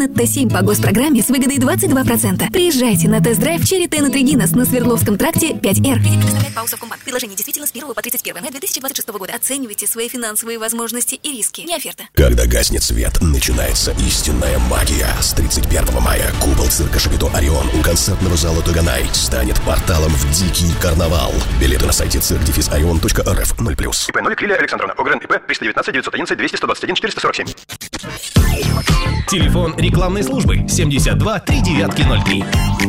Sonnet T7 по госпрограмме с выгодой 22%. Приезжайте на тест-драйв Cherry Tennet Reginas на Свердловском тракте 5R. Предоставляет ПАО Совкомбанк. Предложение действительно с 1 по 31 мая 2026 года. Оценивайте свои финансовые возможности и риски. Не оферта. Когда гаснет свет, начинается истинная магия. С 31 мая купол цирка Шапито Орион у концертного зала Таганай станет порталом в дикий карнавал. Билеты на сайте cirque-orion.rf 0+. ИП Новик Лилия Александровна. ОГРН ИП 319 911 200 121 447. Телефон рекламной службы 72 3903.